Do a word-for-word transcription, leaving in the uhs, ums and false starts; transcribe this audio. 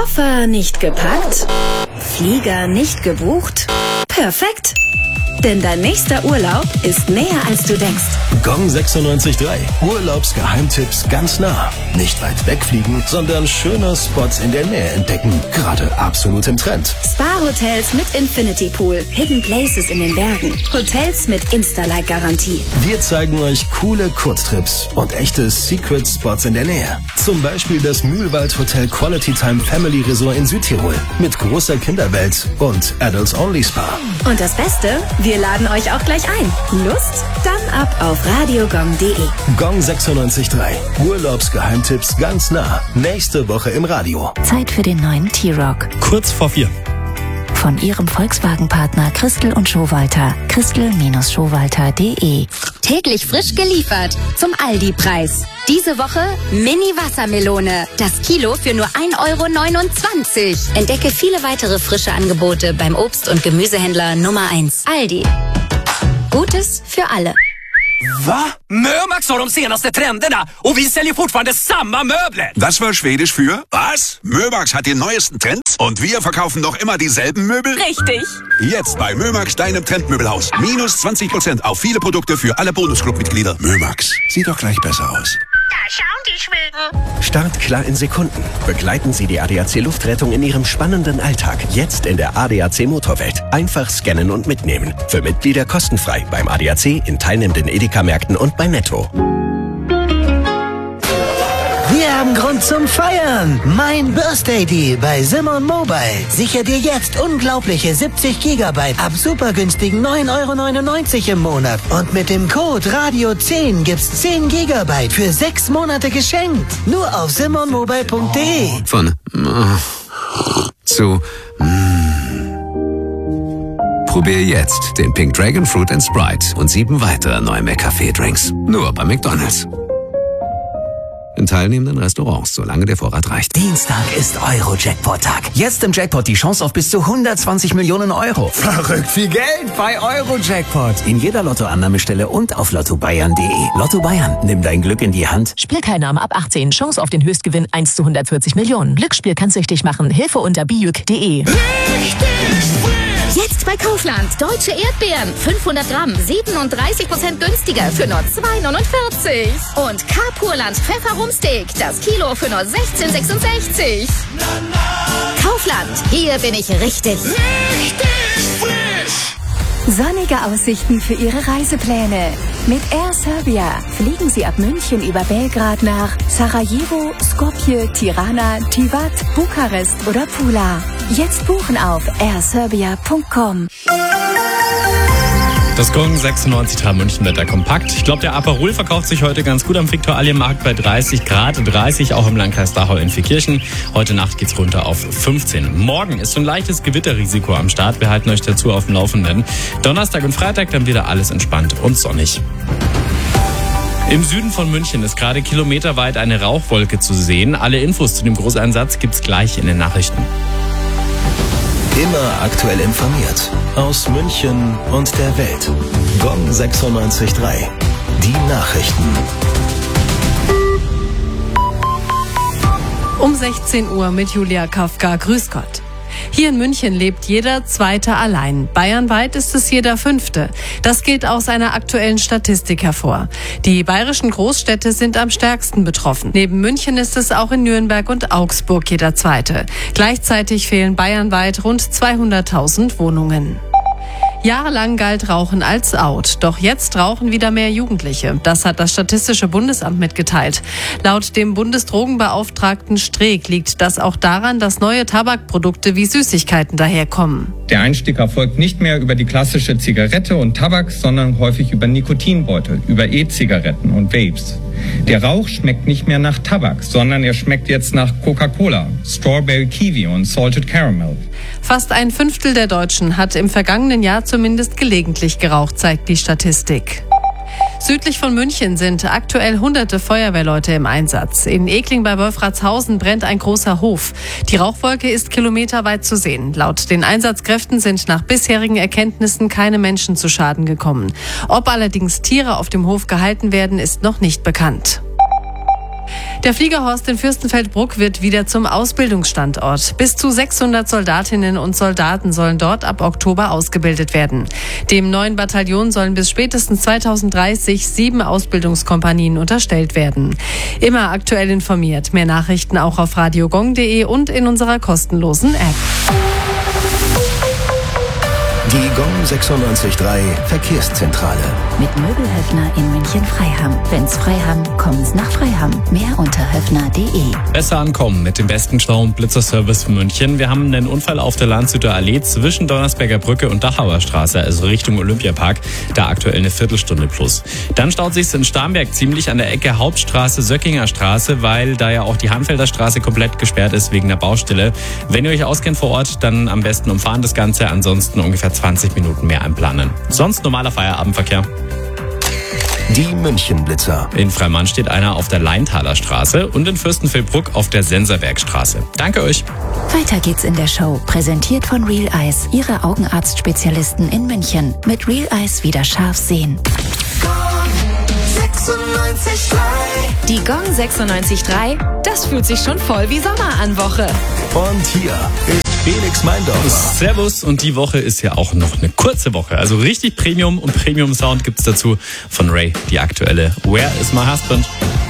Koffer nicht gepackt? Flieger nicht gebucht? Perfekt! Denn dein nächster Urlaub ist näher, als du denkst. Gong sechsundneunzig Komma drei. Urlaubsgeheimtipps ganz nah. Nicht weit wegfliegen, sondern schöne Spots in der Nähe entdecken. Gerade absolut im Trend. Spa-Hotels mit Infinity Pool. Hidden Places in den Bergen. Hotels mit Insta-Like-Garantie. Wir zeigen euch coole Kurztrips und echte Secret-Spots in der Nähe. Zum Beispiel das Mühlwald Hotel Quality Time Family Resort in Südtirol. Mit großer Kinderwelt und Adults-Only Spa. Und das Beste? Wir laden euch auch gleich ein. Lust? Dann ab auf radiogong punkt de. Gong sechsundneunzig Komma drei. Urlaubsgeheimtipps ganz nah. Nächste Woche im Radio. Zeit für den neuen T-Rock. Kurz vor vier. Von Ihrem Volkswagen-Partner Christel und Schowalter. Christel Schowalter punkt de. Täglich frisch geliefert zum Aldi-Preis. Diese Woche Mini-Wassermelone. Das Kilo für nur ein Euro neunundzwanzig. Entdecke viele weitere frische Angebote beim Obst- und Gemüsehändler Nummer eins. Aldi. Gutes für alle. Va? Mömax har de senaste trenderna och vi säljer fortfarande samma möbler. Das war Schwedisch für was? Mömax hat die neuesten Trends und wir verkaufen noch immer dieselben Möbel? Richtig. Jetzt bei Mömax, deinem Trendmöbelhaus. Minus zwanzig Prozent auf viele Produkte für alle Bonusclub-Mitglieder. Mömax. Sieht doch gleich besser aus. Da schauen die Schweden. Startklar in Sekunden. Begleiten Sie die A D A C Luftrettung in Ihrem spannenden Alltag. Jetzt in der A D A C Motorwelt. Einfach scannen und mitnehmen. Für Mitglieder kostenfrei beim A D A C, in teilnehmenden Edeka-Märkten und bei Netto. Wir haben Grund zum Feiern. Mein Birthday Deal bei Simon Mobile. Sicher dir jetzt unglaubliche siebzig Gigabyte ab super günstigen neun Euro neunundneunzig im Monat. Und mit dem Code Radio zehn gibt's zehn Gigabyte für sechs Monate geschenkt. Nur auf simon mobile punkt de. Von äh, zu mm. Probier jetzt den Pink Dragon Fruit and Sprite und sieben weitere neue McCafé-Drinks. Nur bei McDonald's. In teilnehmenden Restaurants, solange der Vorrat reicht. Dienstag ist Euro-Jackpot-Tag. Jetzt im Jackpot die Chance auf bis zu hundertzwanzig Millionen Euro. Verrückt viel Geld bei Euro-Jackpot. In jeder Lottoannahmestelle und auf lotto bayern punkt de. Lotto Bayern, nimm dein Glück in die Hand. Spielteilnahme ab achtzehn. Chance auf den Höchstgewinn eins zu hundertvierzig Millionen. Glücksspiel kann süchtig machen. Hilfe unter bijuk punkt de. Richtig frisch. Jetzt bei Kaufland. Deutsche Erdbeeren. fünfhundert Gramm. siebenunddreißig Prozent günstiger für nur zwei neunundvierzig. Und K-Purland Pfefferrumsteak. Das Kilo für nur sechzehn sechsundsechzig. Kaufland. Hier bin ich richtig. Richtig frisch. Sonnige Aussichten für Ihre Reisepläne. Mit Air Serbia fliegen Sie ab München über Belgrad nach Sarajevo, Skopje, Tirana, Tivat, Bukarest oder Pula. Jetzt buchen auf air serbia punkt com. Das Gong sechsundneunzig Komma drei München Wetter kompakt. Ich glaube, der Aperol verkauft sich heute ganz gut am Viktualienmarkt bei dreißig Grad, dreißig auch im Landkreis Dachau in Vierkirchen. Heute Nacht geht's runter auf fünfzehn. Morgen ist so ein leichtes Gewitterrisiko am Start. Wir halten euch dazu auf dem Laufenden. Donnerstag und Freitag dann wieder alles entspannt und sonnig. Im Süden von München ist gerade kilometerweit eine Rauchwolke zu sehen. Alle Infos zu dem Großeinsatz gibt's gleich in den Nachrichten. Immer aktuell informiert. Aus München und der Welt. Gong sechsundneunzig Komma drei. Die Nachrichten. Um sechzehn Uhr mit Julia Kafka. Grüß Gott. Hier in München lebt jeder Zweite allein. Bayernweit ist es jeder Fünfte. Das geht aus einer aktuellen Statistik hervor. Die bayerischen Großstädte sind am stärksten betroffen. Neben München ist es auch in Nürnberg und Augsburg jeder Zweite. Gleichzeitig fehlen bayernweit rund zweihunderttausend Wohnungen. Jahrelang galt Rauchen als out. Doch jetzt rauchen wieder mehr Jugendliche. Das hat das Statistische Bundesamt mitgeteilt. Laut dem Bundesdrogenbeauftragten Streeck liegt das auch daran, dass neue Tabakprodukte wie Süßigkeiten daherkommen. Der Einstieg erfolgt nicht mehr über die klassische Zigarette und Tabak, sondern häufig über Nikotinbeutel, über E-Zigaretten und Vapes. Der Rauch schmeckt nicht mehr nach Tabak, sondern er schmeckt jetzt nach Coca-Cola, Strawberry Kiwi und Salted Caramel. Fast ein Fünftel der Deutschen hat im vergangenen Jahr zumindest gelegentlich geraucht, zeigt die Statistik. Südlich von München sind aktuell hunderte Feuerwehrleute im Einsatz. In Ekling bei Wolfratshausen brennt ein großer Hof. Die Rauchwolke ist kilometerweit zu sehen. Laut den Einsatzkräften sind nach bisherigen Erkenntnissen keine Menschen zu Schaden gekommen. Ob allerdings Tiere auf dem Hof gehalten werden, ist noch nicht bekannt. Der Fliegerhorst in Fürstenfeldbruck wird wieder zum Ausbildungsstandort. Bis zu sechshundert Soldatinnen und Soldaten sollen dort ab Oktober ausgebildet werden. Dem neuen Bataillon sollen bis spätestens zweitausenddreißig sieben Ausbildungskompanien unterstellt werden. Immer aktuell informiert. Mehr Nachrichten auch auf radiogong punkt de und in unserer kostenlosen App. Die Gong sechsundneunzig Komma drei Verkehrszentrale. Mit Möbelhöfner in München-Freiham. Wenn's Freiham, kommen's nach Freiham. Mehr unter höfner punkt de. Besser ankommen mit dem besten Stau- und Blitzerservice für München. Wir haben einen Unfall auf der Landshütter Allee zwischen Donnersberger Brücke und Dachauer Straße, also Richtung Olympiapark. Da aktuell eine Viertelstunde plus. Dann staut sich's in Starnberg ziemlich an der Ecke Hauptstraße, Söckinger Straße, weil da ja auch die Hanfelder Straße komplett gesperrt ist wegen der Baustelle. Wenn ihr euch auskennt vor Ort, dann am besten umfahren das Ganze. Ansonsten ungefähr zwanzig Minuten mehr einplanen. Sonst normaler Feierabendverkehr. Die Münchenblitzer. In Freimann steht einer auf der Leintaler Straße und in Fürstenfeldbruck auf der Senserbergstraße. Danke euch. Weiter geht's in der Show. Präsentiert von Real Eyes, Ihre Augenarztspezialisten in München. Mit Real Eyes wieder scharf sehen. Die Gong sechsundneunzig Komma drei, das fühlt sich schon voll wie Sommer an Woche. Und hier ist Felix Meindorfer. Servus, und die Woche ist ja auch noch eine kurze Woche. Also richtig Premium und Premium-Sound gibt's dazu von Ray, die aktuelle Where is my husband?